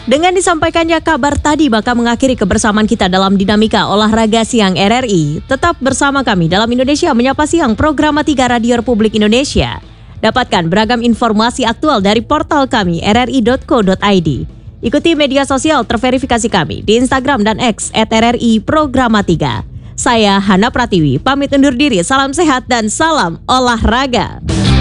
Dengan disampaikannya kabar tadi, maka mengakhiri kebersamaan kita dalam dinamika olahraga siang RRI. Tetap bersama kami dalam Indonesia Menyapa Siang, program 3 Radio Republik Indonesia. Dapatkan beragam informasi aktual dari portal kami rri.co.id. Ikuti media sosial terverifikasi kami di Instagram dan X @RRI Programa 3. Saya Hana Pratiwi, pamit undur diri, salam sehat dan salam olahraga.